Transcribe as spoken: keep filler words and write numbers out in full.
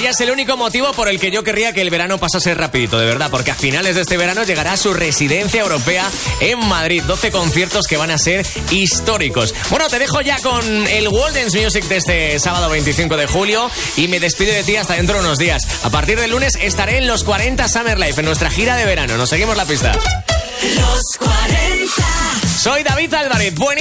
ya es el único motivo por el que yo querría que el verano pasase rapidito, de verdad, porque a finales de este verano llegará su residencia europea en Madrid. doce conciertos que van a ser históricos. Bueno, te dejo ya con el World Dance Music de este sábado veinticinco de julio y me despido de ti hasta dentro de unos días. A partir del lunes estaré en los cuarenta Summer Life, en nuestra gira de verano. Nos seguimos la pista. Los cuarenta. Soy David Álvarez. Buen